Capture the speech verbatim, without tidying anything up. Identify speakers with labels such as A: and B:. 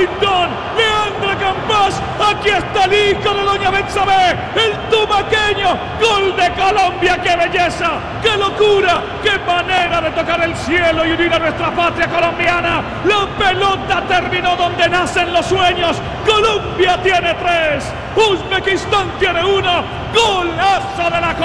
A: Wellington, Leandro Campos, aquí está el hijo de Doña Betsabé, el tumaqueño, gol de Colombia, qué belleza, qué locura, qué manera de tocar el cielo y unir a nuestra patria colombiana. La pelota terminó donde nacen los sueños. Colombia tiene tres, Uzbekistán tiene uno, golazo de la Colombia.